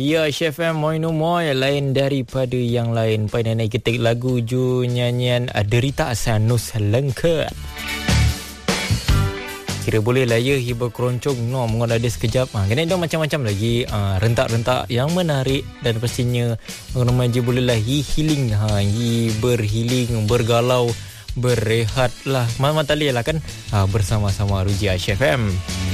Ya, Chef M Moinu Moy lain daripada yang lain. Pai naik ketik lagu ju nyanyian Derita Sanus Lengket. Kira boleh lah ya hiba keroncong no mengon ada sekejap. Kena ada macam-macam lagi rentak-rentak yang menarik dan pastinya remaja bolehlah healing berhealing, bergalau, berehat lah. Matali lah kan bersama-sama Ruji Chef M.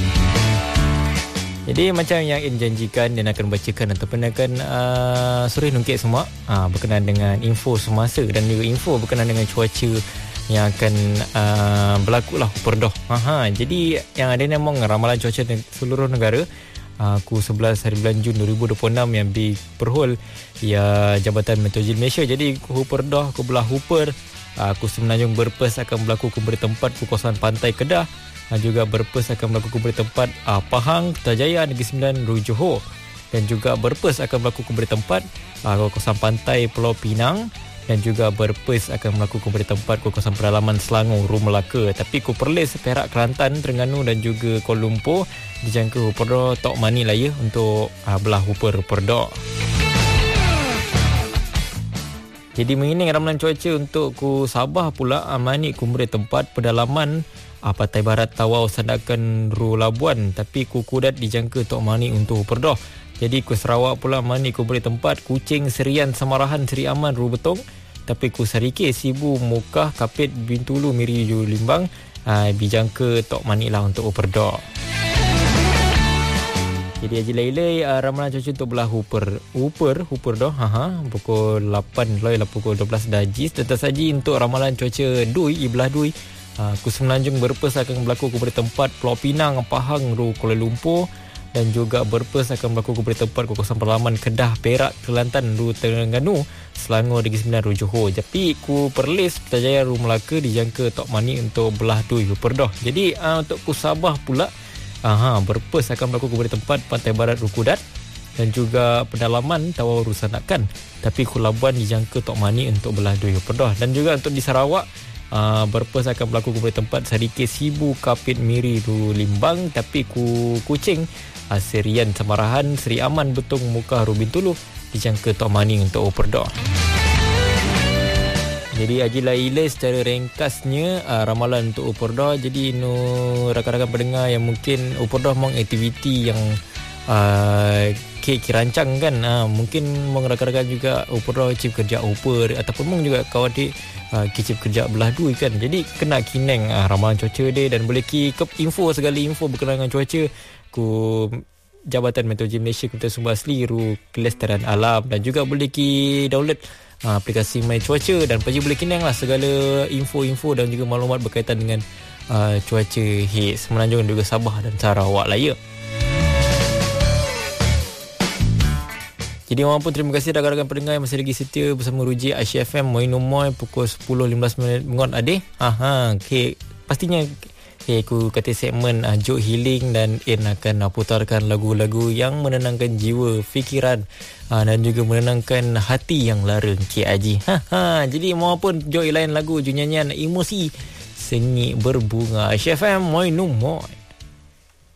Jadi macam yang In janjikan, dia akan bacakan ataupun akan suri nungkit semua berkenaan dengan info semasa dan juga info berkenaan dengan cuaca yang akan berlaku lah perdoh. Jadi yang ada memang ramalan cuaca seluruh negara aku 11 hari bulan Jun 2026 yang diperhol ya Jabatan Meteorologi Malaysia. Jadi ku perdoh ku belah Hooper, aku Semenanjung berpes akan berlaku ke tempat ku kawasan pantai Kedah, juga berpes akan berlaku ke tempat Pahang, Putrajaya, Negeri Sembilan, Ru Johor, dan juga berpes akan berlaku ke tempat kawasan pantai Pulau Pinang, dan juga berpes akan berlaku ke tempat kawasan pedalaman Selangor, Ru Melaka. Tapi ku Perlis, Perak, Kelantan, Terengganu dan juga Kuala Lumpur dijangka Perdo Tok Mani lah ya untuk belah Hooper Perdo. Jadi mengiring ramalan cuaca untuk ku Sabah pula, Mani ku beri tempat pedalaman Pantai Barat Tawau Sandakan Ru Labuan, tapi ku Kudat dijangka Tok Mani untuk Perdoh. Jadi ku Sarawak pula Mani ku beri tempat Kuching, Serian, Samarahan, Seri Aman, Ru Betong, tapi ku Sarike, Sibu, Mukah, Kapit, Bintulu, Miri, Ju Limbang dijangka Tok Mani lah untuk Perdoh. Jadi Haji Lailai ramalan cuaca untuk belah Hooper dah pukul 8 lah pukul 12 dajis. Tetap saja untuk ramalan cuaca Dui belah Dui ku Semenanjung berpes akan berlaku ke tempat Pulau Pinang, Pahang, Ru Kuala Lumpur, dan juga berpes akan berlaku ke tempat kawasan pedalaman Kedah, Perak, Kelantan, Ru Terengganu, Selangor, Negeri Sembilan, Ru Johor. Tapi ku Perlis, Putrajaya, Ru Melaka dijangka Tok Mani untuk belah Dui Hooper dah. Jadi untuk ku Sabah pula berpes akan berlaku ke tempat Pantai Barat Ru Kudat dan juga pedalaman Tawau Ru Sandakan. Tapi ku Labuan dijangka Tok Mani untuk belah Dui Hooper dah. Dan juga untuk di Sarawak berpes akan berlaku ke tempat Sarike, Sibu, Kapit, Miri, Ru Limbang, tapi ku Kuching, Serian, Samarahan, Seri Aman, Betong, Mukah, Ru Bintulu dijangka Tok Mani untuk Perdoh. Jadi Haji Lailai secara ringkasnya ramalan untuk Perdoh. Jadi rakan-rakan pendengar yang mungkin Perdoh memang aktiviti yang kirancang kan, mungkin rakan-rakan juga Perdoh cip kerja Hooper ataupun mung juga kawadik kicip kerja belah Dui kan. Jadi kena kineng ramalan cuaca dia dan boleh segala info berkenaan dengan cuaca ku Jabatan Meteorologi Malaysia Kementerian Sumber Asli Ru Kelestarian Alam, dan juga boleh download aplikasi My Cuaca dan pagi boleh kineng lah segala info-info dan juga maklumat berkaitan dengan cuaca Semenanjung dan juga Sabah dan Sarawak lah ya. Jadi walaupun terima kasih rakan-rakan pendengar yang masih lagi setia bersama Ruji Chef M Moinu Moy pukul 10.15 mengon adik. Pastinya aku kata segmen Joke Healing dan In akan putarkan lagu-lagu yang menenangkan jiwa, fikiran dan juga menenangkan hati yang lara Haji. Jadi maupun Joke lain lagu nyanyian emosi seni berbunga Chef M Moinu Moy.